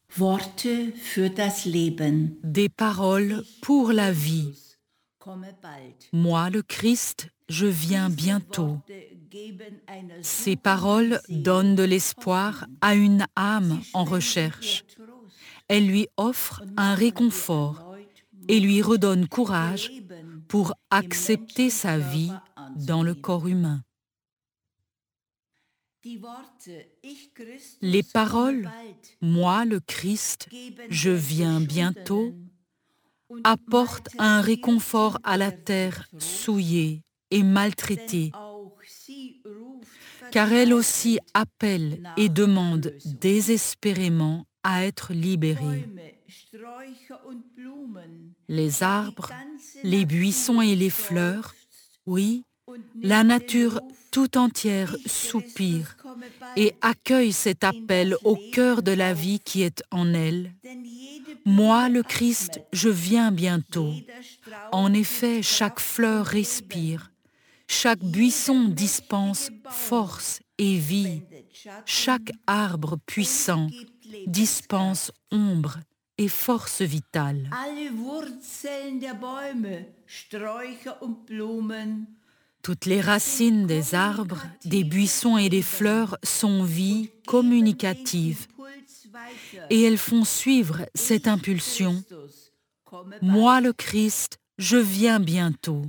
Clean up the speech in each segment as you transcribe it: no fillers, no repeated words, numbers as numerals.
Worte für das Leben. Des paroles pour la vie. Moi, le Christ, je viens bientôt. Ces paroles donnent de l'espoir à une âme en recherche. Elles lui offrent un réconfort et lui redonnent courage pour accepter sa vie dans le corps humain. Les paroles « Moi, le Christ, je viens bientôt » apportent un réconfort à la terre souillée et maltraitée, car elle aussi appelle et demande désespérément à être libérée. Les arbres, les buissons et les fleurs, oui, la nature tout entière soupire et accueille cet appel au cœur de la vie qui est en elle. Moi, le Christ, je viens bientôt. En effet, chaque fleur respire, chaque buisson dispense force et vie, chaque arbre puissant dispense ombre et force vitale. Toutes les racines des arbres, des buissons et des fleurs sont vie communicative et elles font suivre cette impulsion. Moi, le Christ, je viens bientôt.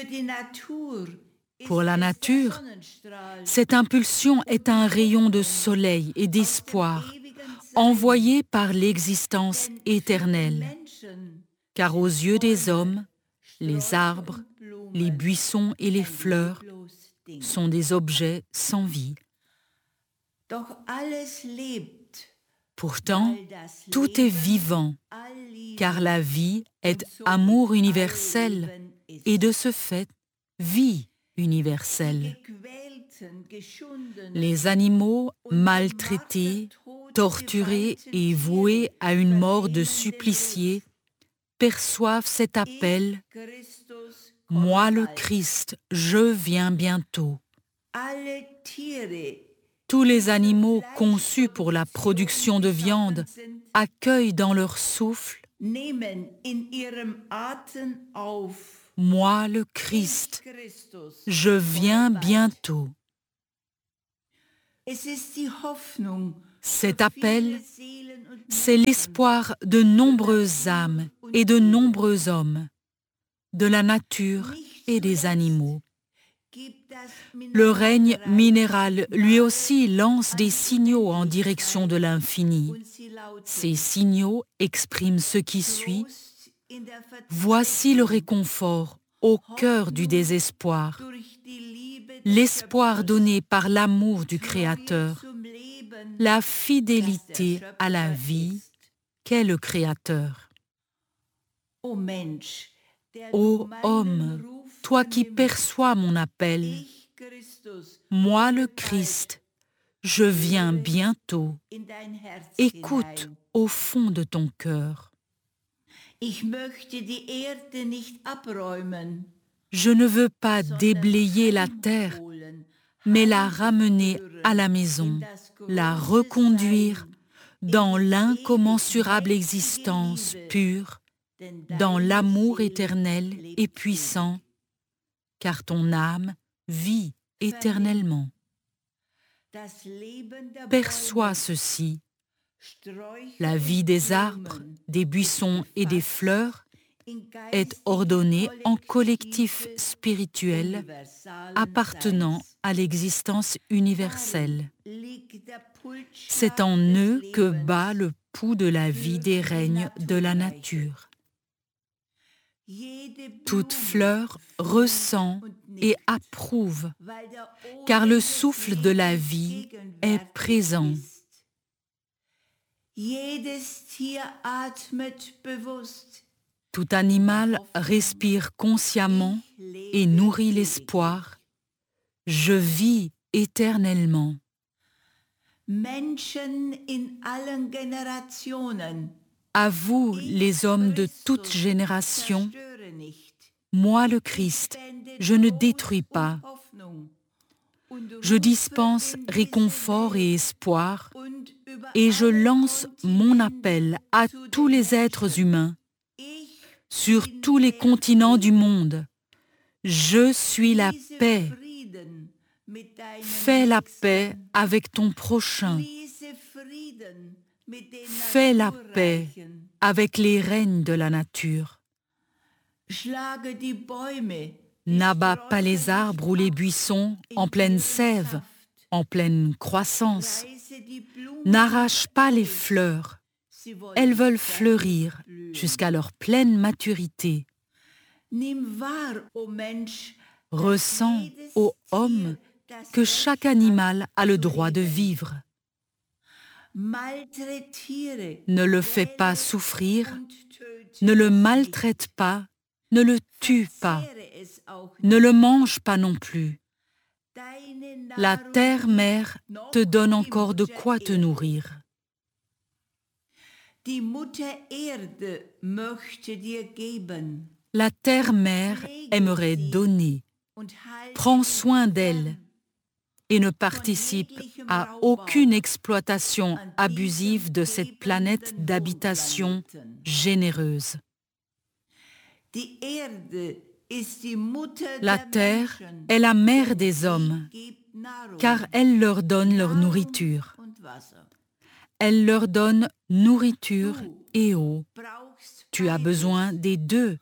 Pour la nature, cette impulsion est un rayon de soleil et d'espoir envoyé par l'existence éternelle. Car aux yeux des hommes, les arbres, les buissons et les fleurs sont des objets sans vie. Pourtant, tout est vivant, car la vie est amour universel et de ce fait, vie universelle. Les animaux maltraités, torturés et voués à une mort de suppliciés perçoivent cet appel « Moi le Christ, je viens bientôt ». Tous les animaux conçus pour la production de viande accueillent dans leur souffle « Moi le Christ, je viens bientôt ». Cet appel, c'est l'espoir de nombreuses âmes et de nombreux hommes, de la nature et des animaux. Le règne minéral, lui aussi, lance des signaux en direction de l'infini. Ces signaux expriment ce qui suit. Voici le réconfort au cœur du désespoir, l'espoir donné par l'amour du Créateur, la fidélité à la vie qu'est le Créateur. Ô homme, toi qui perçois mon appel, moi le Christ, je viens bientôt. Écoute au fond de ton cœur. Je ne veux pas déblayer la terre, mais la ramener à la maison, la reconduire dans l'incommensurable existence pure, dans l'amour éternel et puissant, car ton âme vit éternellement. Perçois ceci, la vie des arbres, des buissons et des fleurs est ordonnée en collectif spirituel appartenant à l'existence universelle. C'est en eux que bat le pouls de la vie des règnes de la nature. Toute fleur ressent et approuve, car le souffle de la vie est présent. Tout animal respire consciemment et nourrit l'espoir. Je vis éternellement. À vous, les hommes de toutes générations, moi le Christ, je ne détruis pas. Je dispense réconfort et espoir et je lance mon appel à tous les êtres humains sur tous les continents du monde. Je suis la paix. Fais la paix avec ton prochain. Fais la paix avec les règnes de la nature. N'abat pas les arbres ou les buissons en pleine sève, en pleine croissance. N'arrache pas les fleurs. Elles veulent fleurir jusqu'à leur pleine maturité. Ressens, ô homme, que chaque animal a le droit de vivre. Ne le fais pas souffrir, ne le maltraite pas, ne le tue pas, ne le mange pas non plus. La terre-mère te donne encore de quoi te nourrir. La terre-mère aimerait donner. Prends soin d'elle et ne participe à aucune exploitation abusive de cette planète d'habitation généreuse. La terre est la mère des hommes, car elle leur donne leur nourriture. Elle leur donne nourriture et eau. Tu as besoin des deux.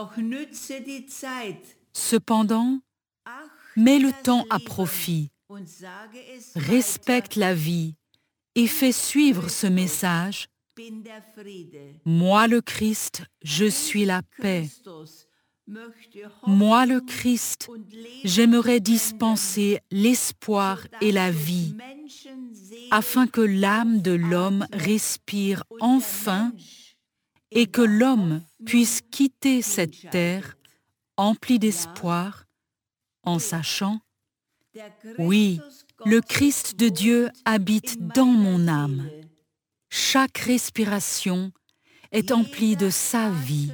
Cependant, mets le temps à profit. Respecte la vie et fais suivre ce message. Moi le Christ, je suis la paix. Moi le Christ, j'aimerais dispenser l'espoir et la vie, afin que l'âme de l'homme respire enfin et que l'homme puisse quitter cette terre emplie d'espoir en sachant: oui, le Christ de Dieu habite dans mon âme. Chaque respiration est emplie de sa vie.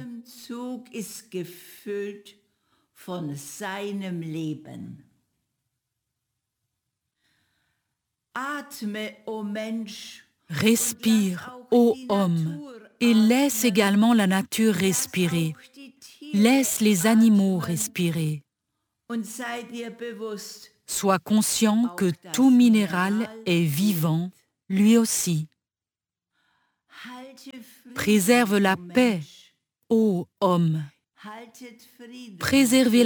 Respire, ô homme, et laisse également la nature respirer. Laisse les animaux respirer. Sois conscient que tout minéral est vivant, lui aussi. Préserve la paix, ô homme. Préservez